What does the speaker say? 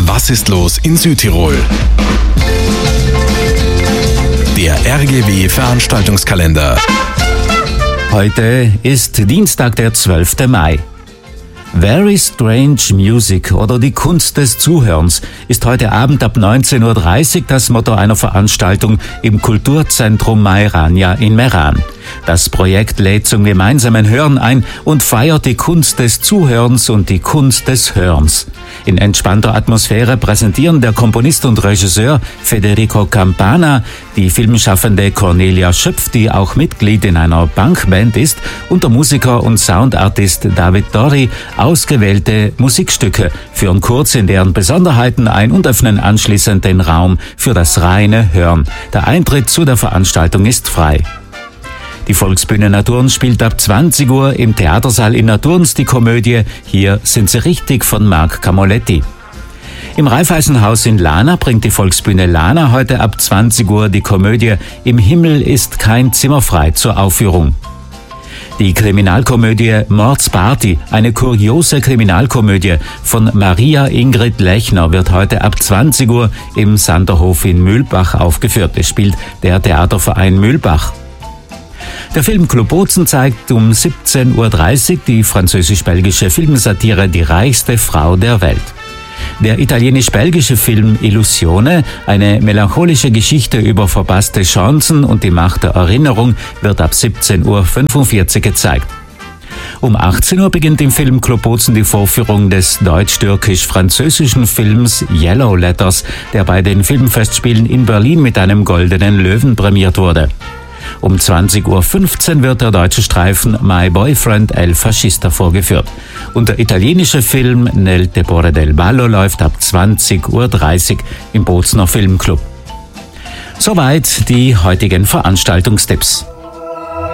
Was ist los in Südtirol? Der RGW Veranstaltungskalender. Heute ist Dienstag, der 12. Mai. Very Strange Music oder die Kunst des Zuhörens ist heute Abend ab 19.30 Uhr das Motto einer Veranstaltung im Kulturzentrum Mairania in Meran. Das Projekt lädt zum gemeinsamen Hören ein und feiert die Kunst des Zuhörens und die Kunst des Hörens. In entspannter Atmosphäre präsentieren der Komponist und Regisseur Federico Campana, die filmschaffende Cornelia Schöpf, die auch Mitglied in einer Punkband ist, und der Musiker und Soundartist David Dori ausgewählte Musikstücke, führen kurz in deren Besonderheiten ein und öffnen anschließend den Raum für das reine Hören. Der Eintritt zu der Veranstaltung ist frei. Die Volksbühne Naturns spielt ab 20 Uhr im Theatersaal in Naturns die Komödie Hier sind sie richtig von Marc Camoletti. Im Raiffeisenhaus in Lana bringt die Volksbühne Lana heute ab 20 Uhr die Komödie Im Himmel ist kein Zimmer frei zur Aufführung. Die Kriminalkomödie Mordsparty, eine kuriose Kriminalkomödie von Maria Ingrid Lechner, wird heute ab 20 Uhr im Sanderhof in Mühlbach aufgeführt. Es spielt der Theaterverein Mühlbach. Der Filmclub Bozen zeigt um 17.30 Uhr die französisch-belgische Filmsatire Die reichste Frau der Welt. Der italienisch-belgische Film Illusione, eine melancholische Geschichte über verpasste Chancen und die Macht der Erinnerung, wird ab 17.45 Uhr gezeigt. Um 18 Uhr beginnt im Filmclub Bozen die Vorführung des deutsch-türkisch-französischen Films Yellow Letters, der bei den Filmfestspielen in Berlin mit einem goldenen Löwen prämiert wurde. Um 20.15 Uhr wird der deutsche Streifen My Boyfriend El Fascista vorgeführt. Und der italienische Film Nel Tepore del Ballo läuft ab 20.30 Uhr im Bozener Filmclub. Soweit die heutigen Veranstaltungstipps.